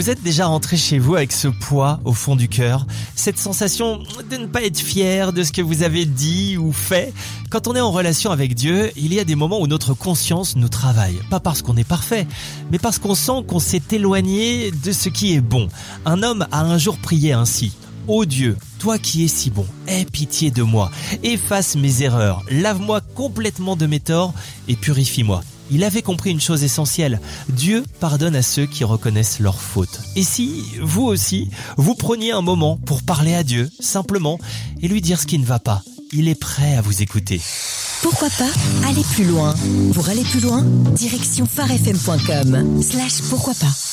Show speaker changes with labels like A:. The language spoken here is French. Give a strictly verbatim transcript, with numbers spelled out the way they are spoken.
A: Vous êtes déjà rentré chez vous avec ce poids au fond du cœur, cette sensation de ne pas être fier de ce que vous avez dit ou fait. Quand on est en relation avec Dieu, il y a des moments où notre conscience nous travaille. Pas parce qu'on est parfait, mais parce qu'on sent qu'on s'est éloigné de ce qui est bon. Un homme a un jour prié ainsi. « Ô Dieu, toi qui es si bon, aie pitié de moi, efface mes erreurs, lave-moi complètement de mes torts et purifie-moi. » Il avait compris une chose essentielle, Dieu pardonne à ceux qui reconnaissent leurs fautes. Et si, vous aussi, vous preniez un moment pour parler à Dieu, simplement, et lui dire ce qui ne va pas, il est prêt à vous écouter.
B: Pourquoi pas aller plus loin? Pour aller plus loin, direction phare f m point com slash pourquoi pas.